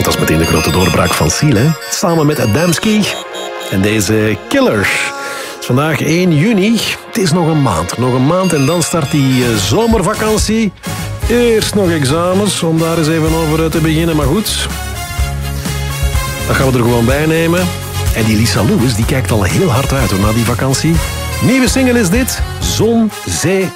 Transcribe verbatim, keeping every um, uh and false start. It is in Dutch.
dat is meteen de grote doorbraak van Seal, hè? Samen met Adamski en deze Killers. Het is vandaag één juni. Het is nog een maand. Nog een maand en dan start die uh, zomervakantie. Eerst nog examens, om daar eens even over te beginnen. Maar goed, dat gaan we er gewoon bij nemen. En die Lisa Lewis, die kijkt al heel hard uit hoor, na die vakantie. Nieuwe single is dit. Zon, zee